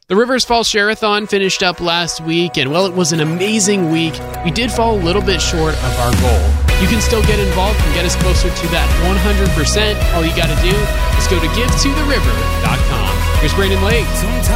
The Rivers Falls Share-a-thon finished up last week, and while it was an amazing week, we did fall a little bit short of our goal. You can still get involved and get us closer to that 100%. All you got to do is go to givetothe river.com. Here's Brandon Lake.